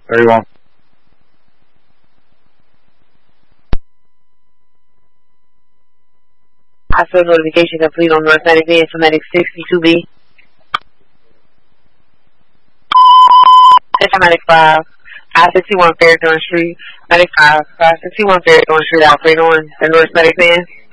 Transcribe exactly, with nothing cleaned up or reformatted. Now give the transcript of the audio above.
Very well. Hospital notification complete on North Medic Van for Medic sixty-two B. Medic five, I sixty-one Fairthorn Street. Medic five, five sixty-one Fairthorn Street, operate on the North Medic Van.